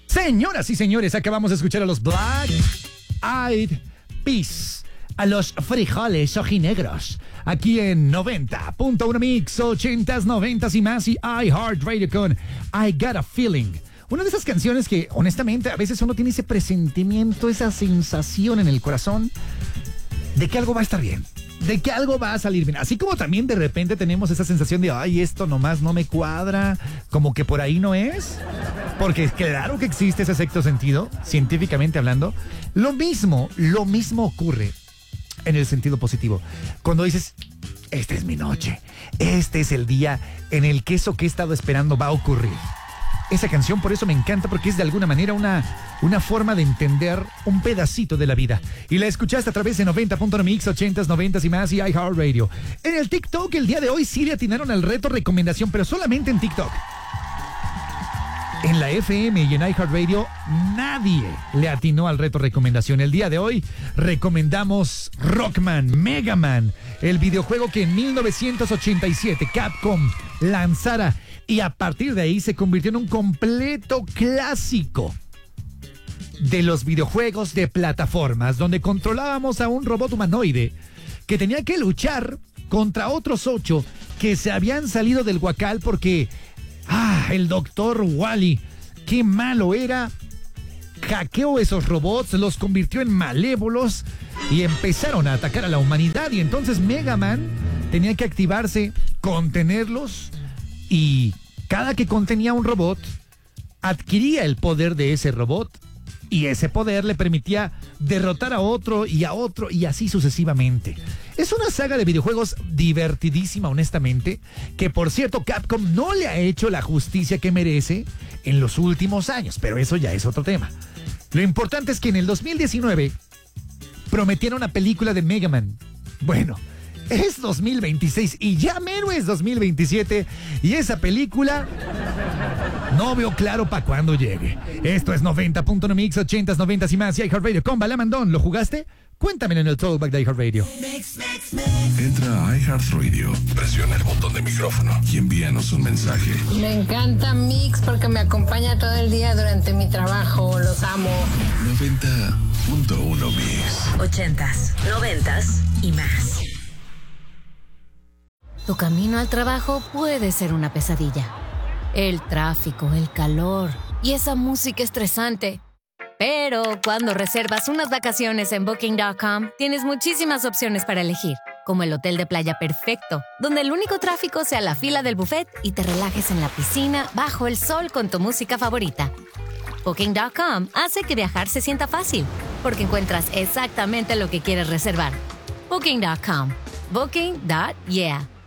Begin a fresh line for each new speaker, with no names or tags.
Señoras y señores, acabamos de escuchar a los Black Eyed Peas, a los frijoles ojinegros, aquí en 90.1 Mix, 80s, 90s y más, y iHeartRadio con I Got a Feeling. Una de esas canciones que, honestamente, a veces uno tiene ese presentimiento, esa sensación en el corazón de que algo va a estar bien, de que algo va a salir bien. Así como también de repente tenemos esa sensación de, ay, esto nomás no me cuadra, como que por ahí no es. Porque claro que existe ese sexto sentido, científicamente hablando. Lo mismo ocurre en el sentido positivo. Cuando dices, esta es mi noche, este es el día en el que eso que he estado esperando va a ocurrir. Esa canción por eso me encanta, porque es de alguna manera una forma de entender un pedacito de la vida. Y la escuchaste a través de 90.1 Mix, 80s, 90s y más, y iHeartRadio. En el TikTok el día de hoy sí le atinaron al reto recomendación, pero solamente en TikTok. En la FM y en iHeartRadio nadie le atinó al reto recomendación. El día de hoy recomendamos Rockman, Mega Man, el videojuego que en 1987 Capcom lanzara y a partir de ahí se convirtió en un completo clásico de los videojuegos de plataformas, donde controlábamos a un robot humanoide que tenía que luchar contra otros 8 que se habían salido del huacal porque el doctor Wally, qué malo era, hackeó esos robots, los convirtió en malévolos y empezaron a atacar a la humanidad. Y entonces Mega Man tenía que activarse, contenerlos, y cada que contenía un robot, adquiría el poder de ese robot, y ese poder le permitía derrotar a otro y así sucesivamente. Es una saga de videojuegos divertidísima, honestamente, que por cierto Capcom no le ha hecho la justicia que merece en los últimos años, pero eso ya es otro tema. Lo importante es que en el 2019 prometieron una película de Mega Man. Bueno, es 2026 y ya mero es 2027 y esa película no veo claro para cuándo llegue. Esto es 90.1 Mix, 80s, 90s y más, y iHeartRadio con Balamandón. ¿Lo jugaste? Cuéntamelo en el Throwback de iHeartRadio.
Entra a iHeartRadio, presiona el botón de micrófono y envíanos un mensaje.
Me encanta Mix porque me acompaña todo el día durante mi trabajo. Los amo.
90.1 Mix.
80s, 90s y más.
Tu camino al trabajo puede ser una pesadilla. El tráfico, el calor y esa música estresante. Pero cuando reservas unas vacaciones en Booking.com, tienes muchísimas opciones para elegir, como el hotel de playa perfecto, donde el único tráfico sea la fila del buffet y te relajes en la piscina bajo el sol con tu música favorita. Booking.com hace que viajar se sienta fácil, porque encuentras exactamente lo que quieres reservar. Booking.com. Booking.yeah.